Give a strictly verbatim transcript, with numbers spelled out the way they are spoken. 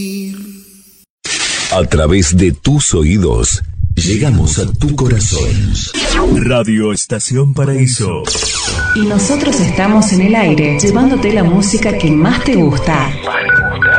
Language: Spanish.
A través de tus oídos, llegamos a tu corazón. Radio Estación Paraíso. Y nosotros estamos en el aire, llevándote la música que más te gusta.